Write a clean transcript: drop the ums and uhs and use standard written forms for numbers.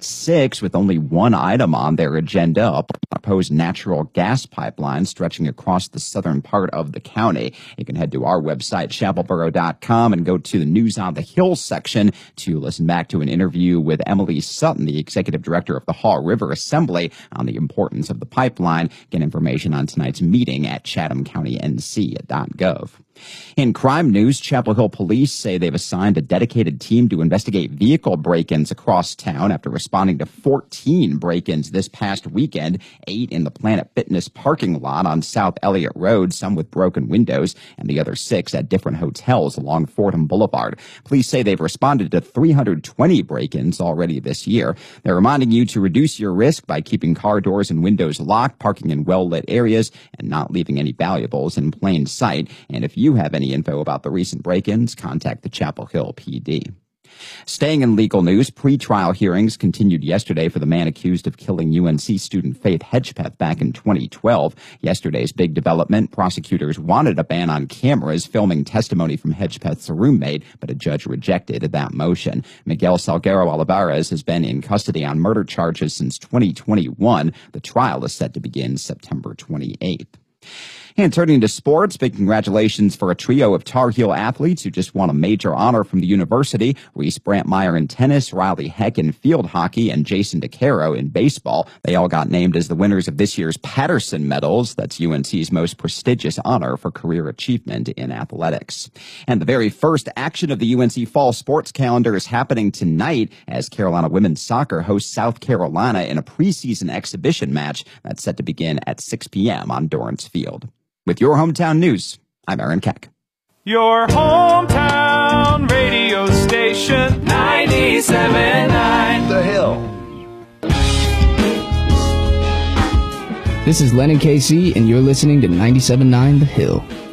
6 with only one item on their agenda, a proposed natural gas pipeline stretching across the southern part of the county. You can head to our website, chapelboro.com, and go to the News on the Hill section to listen back to an interview with Emily Sutton, the executive director of the Haw River Assembly, on the importance of the pipeline. Get information on tonight's meeting at chathamcountync.gov. In crime news, Chapel Hill police say they've assigned a dedicated team to investigate vehicle break-ins across town after responding to 14 break-ins this past weekend, 8 in the Planet Fitness parking lot on South Elliott Road, some with broken windows, and the other 6 at different hotels along Fordham Boulevard. Police say they've responded to 320 break-ins already this year. They're reminding you to reduce your risk by keeping car doors and windows locked, parking in well-lit areas, and not leaving any valuables in plain sight. And if you have any info about the recent break-ins, contact the Chapel Hill PD. Staying in legal news, pretrial hearings continued yesterday for the man accused of killing UNC student Faith Hedgepeth back in 2012. Yesterday's big development, prosecutors wanted a ban on cameras filming testimony from Hedgepeth's roommate, but a judge rejected that motion. Miguel Salguero Olivares has been in custody on murder charges since 2021. The trial is set to begin September 28th. And turning to sports, big congratulations for a trio of Tar Heel athletes who just won a major honor from the university. Reese Brantmeyer in tennis, Riley Heck in field hockey, and Jason DeCaro in baseball. They all got named as the winners of this year's Patterson Medals. That's UNC's most prestigious honor for career achievement in athletics. And the very first action of the UNC fall sports calendar is happening tonight as Carolina women's soccer hosts South Carolina in a preseason exhibition match that's set to begin at 6 p.m. on Dorrance Field. With your hometown news, I'm Aaron Keck. Your hometown radio station, 97.9 The Hill. This is Lennon KC, and you're listening to 97.9 The Hill.